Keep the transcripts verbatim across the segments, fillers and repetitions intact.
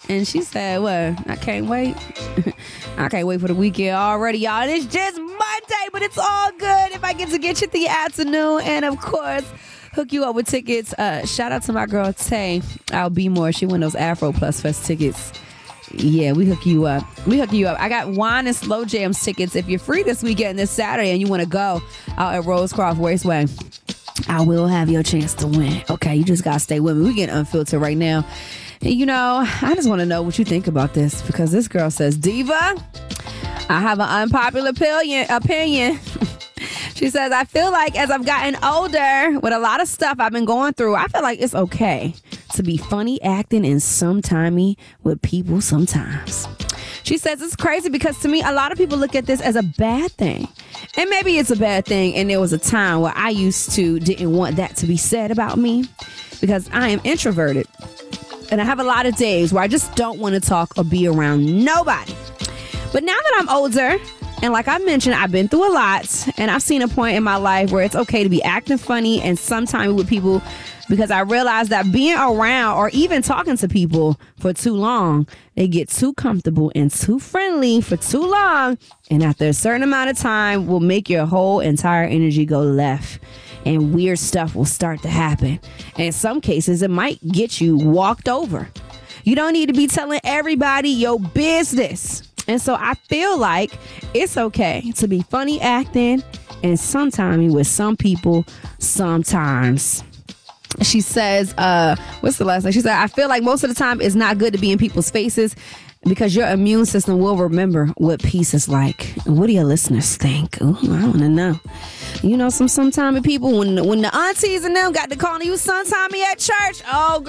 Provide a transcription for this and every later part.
And she said, well, I can't wait. I can't wait for the weekend already, y'all. It's just Monday, but it's all good if I get to get you the afternoon. And, of course, hook you up with tickets. Uh, shout out to my girl, Tay. I'll be more. She won those Afro Plus Fest tickets. Yeah, we hook you up. We hook you up. I got Wine and Slow Jams tickets. If you're free this weekend, this Saturday, and you want to go out at Rosecroft Raceway, I will have your chance to win. Okay, you just got to stay with me. We get unfiltered right now. You know, I just want to know what you think about this, because this girl says, Diva, I have an unpopular opinion. opinion. She says, I feel like as I've gotten older, with a lot of stuff I've been going through, I feel like it's okay to be funny acting and sometimey with people sometimes. She says it's crazy because to me, a lot of people look at this as a bad thing. And maybe it's a bad thing. And there was a time where I used to didn't want that to be said about me because I am introverted. And I have a lot of days where I just don't want to talk or be around nobody. But now that I'm older, and like I mentioned, I've been through a lot, and I've seen a point in my life where it's okay to be acting funny and sometimes with people, because I realized that being around or even talking to people for too long, they get too comfortable and too friendly for too long, and after a certain amount of time will make your whole entire energy go left, and weird stuff will start to happen. And in some cases, it might get you walked over. You don't need to be telling everybody your business. And so I feel like it's okay to be funny acting and sometimes with some people sometimes. She says, uh, what's the last thing? She said, I feel like most of the time it's not good to be in people's faces because your immune system will remember what peace is like. What do your listeners think? Ooh, I want to know. You know, some sometime people, when, when the aunties and them got to calling you sometime at church, oh,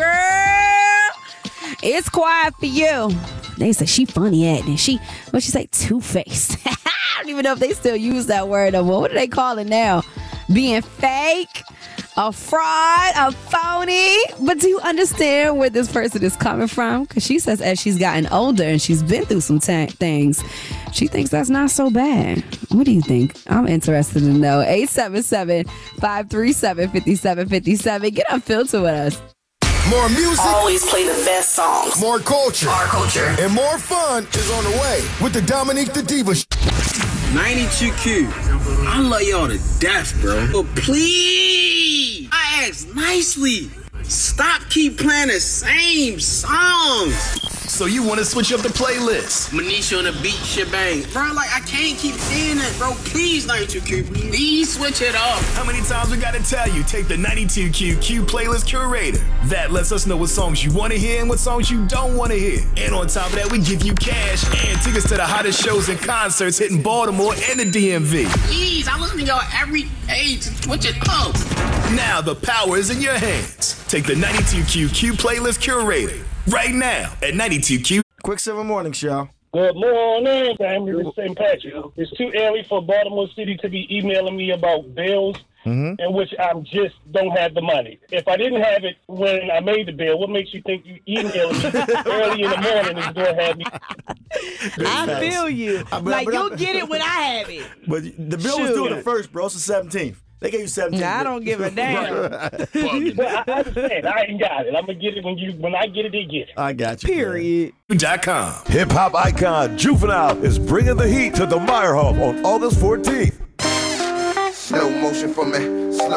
girl, it's quiet for you. They say she funny acting. She, what she say, two-faced. I don't even know if they still use that word no more. What do they call it now? Being fake, a fraud, a phony. But do you understand where this person is coming from? Because she says as she's gotten older and she's been through some t- things, she thinks that's not so bad. What do you think? I'm interested to know. eight seven seven, five three seven, five seven five seven. Get unfiltered with us. More music. Always play the best songs. More culture. Our culture. And more fun is on the way with the Dominique the Diva. ninety-two Q. I love y'all to death, bro. But please, I asked nicely. Stop keep playing the same songs. So you want to switch up the playlist? Manisha on the beat shebang. Bro, like, I can't keep saying that, bro. Please, ninety-two Q, please switch it up. How many times we got to tell you? Take the ninety-two Q Q Playlist Curator. That lets us know what songs you want to hear and what songs you don't want to hear. And on top of that, we give you cash and tickets to the hottest shows and concerts hitting Baltimore and the D M V. Please, I listen to y'all every day to switch it up. Now the power is in your hands. Take the ninety-two Q Q Playlist Curator right now at ninety-two Q. Quick seven morning show. Good morning, family. It's Saint Patrick. It's too early for Baltimore City to be emailing me about bills, mm-hmm. in which I just don't have the money. If I didn't have it when I made the bill, what makes you think you emailing me early in the morning is going to have me? I feel you. I, but, like, but, you'll I, get it when I have it. But the bill Shoot. was due on the first, bro. It's the seventeenth. They gave you seventeen. Nah, I don't give a damn. Well, I understand. I ain't got it. I'm gonna get it when you when I get it. They get it. I got you. Period. Dot com. Hip hop icon Juvenile is bringing the heat to the Meyerhoff on August fourteenth. Slow motion for me. Slow